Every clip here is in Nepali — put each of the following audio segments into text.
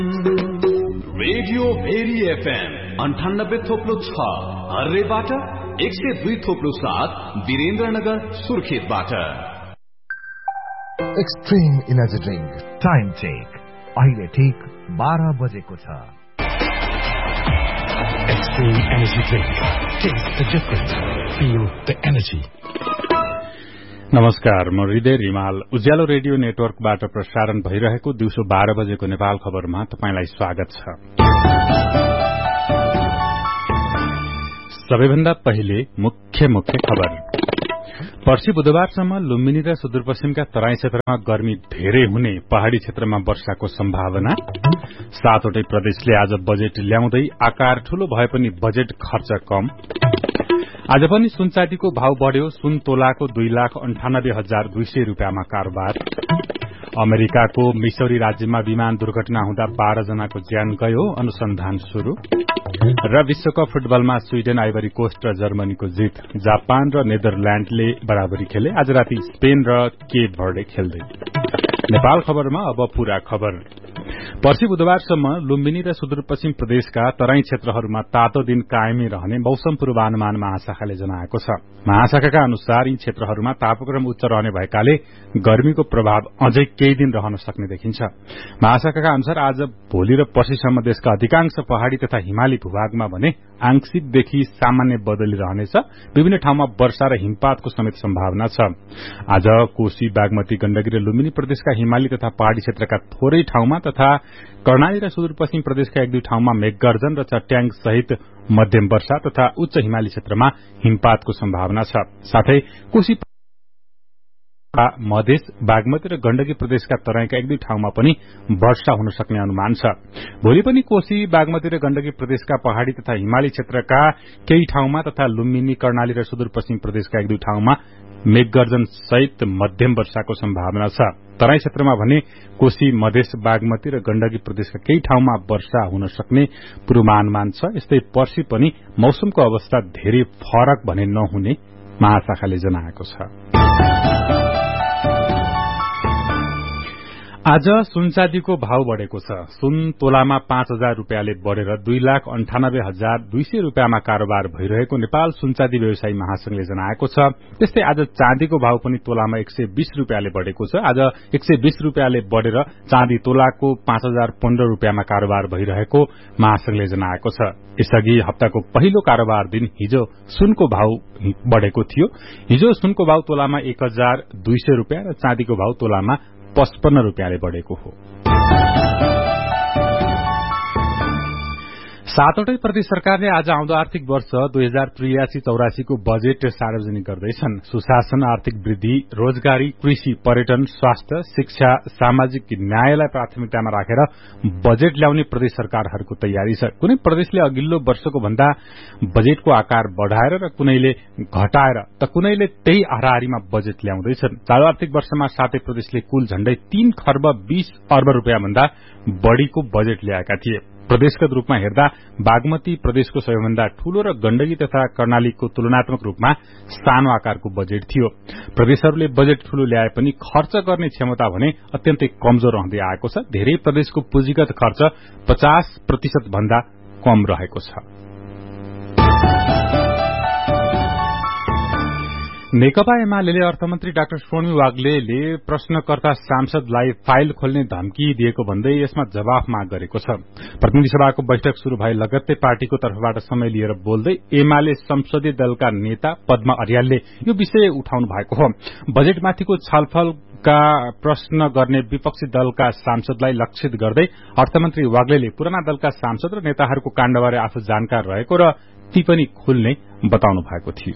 Radio very FM 98.6 हर्रेबाट 102.7 Birendranagar सुर्खेतबाट। Extreme energy drink time check अहिले ठीक 12 बजेको छ। Extreme Energy Drink. Taste the difference. Feel the energy. नमस्कार, म हृदय रिमाल। उज्यालो रेडियो नेटवर्कबाट प्रसारण भइरहेको दिउँसो 12 बजेको नेपाल खबरमा तपाईंलाई स्वागत छ। सबैभन्दा पहिले मुख्य खबर। पर्सि बुधबारसम्म लुम्बिनी र सुदूरपश्चिमका तराई क्षेत्रमा गर्मी धेरै हुने, पहाड़ी क्षेत्रमा वर्षाको सम्भावना। 7वटै प्रदेशले आज बजेट ल्याउँदै आकार ठूलो भए पनि बजेट खर्च कम। आज पनि सुनचाँदीको भाव बढ़्यो, सुन तोलाको 2,98,200 रूपियाँमा कारोबार। अमेरिकाको मिसौरी राज्यमा विमान दुर्घटना हुँदा 12 जनाको ज्यान गयो, अनुसन्धान शुरू। र विश्वकप फुटबलमा स्वीडेन, आइभरी कोस्ट र जर्मनीको जित। जापान र नेदरल्याण्डले बराबरी खेले। आज राति स्पेन र केप भर्डे खेल्दै। नेपाल खबरमा अब पूरा खबर। पर्सि बुधबारसम्म लुम्बिनी र सुदूरपश्चिम प्रदेशका तराई क्षेत्रहरूमा तातो दिन कायमै रहने मौसम पूर्वानुमान महाशाखाले जनाएको छ। महाशाखाका अनुसार यी क्षेत्रहरूमा तापक्रम उच्च रहने भएकाले गर्मीको प्रभाव अझै केही दिन रहन सक्ने देखिन्छ। महाशाखाका अनुसार आज भोलि र पर्सिसम्म देशका अधिकांश पहाड़ी तथा हिमाली भूभागमा भने आंशिकदेखि सामान्य बदली रहनेछ। विभिन्न ठाउँमा वर्षा र हिमपातको समेत सम्भावना छ। आज कोशी, बागमती, गण्डकी र लुम्बिनी प्रदेशका हिमाली तथा पहाड़ी क्षेत्रका थोरै ठाउँमा तथा कर्णाली र सुदूरपश्चिम प्रदेशका 1-2 ठाउँमा मेघगर्जन र चट्याङ सहित मध्यम वर्षा तथा उच्च हिमाली क्षेत्रमा हिमपातको सम्भावना छ। साथै कोशी, मधेस, बागमती र गण्डकी प्रदेशका तराईका 1-2 ठाउँमा पनि वर्षा हुन सक्ने अनुमान छ। भोलि पनि कोशी, बागमती र गण्डकी प्रदेशका पहाड़ी तथा हिमाली क्षेत्रका केही ठाउँमा तथा लुम्बिनी, कर्णाली र सुदूरपश्चिम प्रदेशका 1-2 ठाउँमा मेघगर्जन सहित मध्यम वर्षाको सम्भावना छ। तराई क्षेत्रमा भने कोशी, मधेस, बागमती र गण्डकी प्रदेशका केही ठाउँमा वर्षा हुन सक्ने पूर्वानुमान छ। यस्तै पर्सि पनि मौसमको अवस्था धेरै फरक भने नहुने महाशाखाले जनाएको छ। आज सुनचाँदीको भाव बढ़ेको छ। सुन तोलामा 5,000 रूपियाँले बढ़ेर 2,98,200 रूपियाँमा कारोबार भइरहेको नेपाल सुनचाँदी व्यवसायी महासंघले जनाएको छ। त्यस्तै आज चाँदीको भाव पनि तोलामा 120 रूपियाँले बढ़ेको छ। आज 120 रूपियाँले बढ़ेर चाँदी तोलाको 5,015 रूपियाँमा कारोबार भइरहेको महासंघले जनाएको छ। यसअघि हप्ताको पहिलो कारोबार दिन हिजो सुनको भाव बढ़ेको थियो। हिजो सुनको भाव तोलामा 1,200 रूपियाँ र चाँदीको भाव तोलामा 55 रूपियाँले बढ़ेको हो। 7वटै प्रदेश सरकारले आज आउँदो आर्थिक वर्ष 2083-84 को बजेट सार्वजनिक गर्दैछन्। सुशासन, आर्थिक वृद्धि, रोजगारी, कृषि, पर्यटन, स्वास्थ्य, शिक्षा, सामाजिक न्यायलाई प्राथमिकतामा राखेर बजेट ल्याउने प्रदेश सरकारहरूको तयारी छ। कुनै प्रदेशले अघिल्लो वर्षको भन्दा बजेटको आकार बढ़ाएर र कुनैले घटाएर त कुनैले त्यही हाराहारीमा बजेट ल्याउँदैछन्। चालू आर्थिक वर्षमा 7 प्रदेशले कुल झण्डै 3 खर्ब 20 अर्ब रूपियाँ भन्दा बढ़ीको बजेट ल्याएका थिए। प्रदेशगत रूपमा हेर्दा बागमती प्रदेशको सबैभन्दा ठूलो र गण्डकी तथा कर्णालीको तुलनात्मक रूपमा सानो आकारको बजेट थियो। प्रदेशहरूले बजेट ठूलो ल्याए पनि खर्च गर्ने क्षमता भने अत्यन्तै कमजोर रहँदै आएको छ। धेरै प्रदेशको पुँजीगत खर्च 50% भन्दा कम रहेको छ। नेकपा एमाले अर्थमन्त्री डाक्टर स्वर्णिम वाग्लेले प्रश्नकर्ता सांसदलाई फाइल खोल्ने धम्की दिएको भन्दै यसमा जवाफ माग गरेको छ। प्रतिनिधि सभाको बैठक शुरू भए लगत्तै पार्टीको तर्फबाट समय लिएर बोल्दै एमाले संसदीय दलका नेता पद्मा अर्यालले यो विषय उठाउनु भएको हो। बजेटमाथिको छलफलका प्रश्न गर्ने विपक्षी दलका सांसदलाई लक्षित गर्दै अर्थमन्त्री वाग्लेले पुराना दलका सांसद र नेताहरूको काण्डबारे आफू जानकार रहेको र ती पनि खुल्ने बताउनु भएको थियो।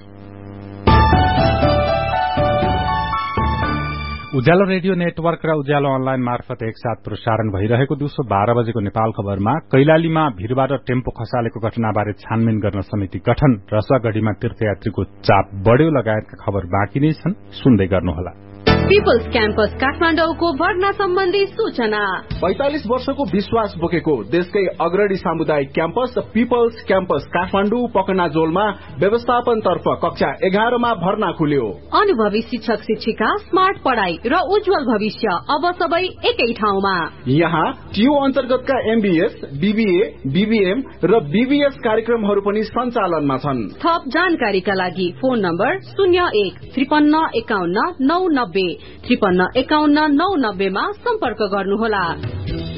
उज्यालो रेडियो नेटवर्क र उज्यालो अनलाइन मार्फत एकसाथ प्रसारण भइरहेको दिउँसो 12 बजेको नेपाल खबरमा कैलालीमा भीरबाट टेम्पो खसालेको घटनाबारे छानबिन गर्न समिति गठन, रसुवागढ़ीमा तीर्थयात्रीको चाप बढ़्यो लगायतका खबर बाँकी नै छन्, सुन्दै गर्नुहोला। पिपल्स क्याम्पस काठमाडौँको भर्ना सम्बन्धी सूचना। 45 वर्षको विश्वास बोकेको देशकै अग्रणी सामुदायिक क्याम्पस पिपल्स क्याम्पस काठमाडौँ पकनाजोलमा व्यवस्थापन तर्फ कक्षा 11 मा भर्ना खुल्यो। अनुभवी शिक्षक शिक्षिका, स्मार्ट पढ़ाई र उज्जवल भविष्य अब सबै एकै ठाउँमा। यहाँ टियु अन्तर्गतका MBS, BBA, BBM र BBS कार्यक्रमहरू पनि सञ्चालनमा छन्। थप जानकारीका लागि फोन नम्बर 01-5351-990 5351-990 मा सम्पर्क गर्नुहोला।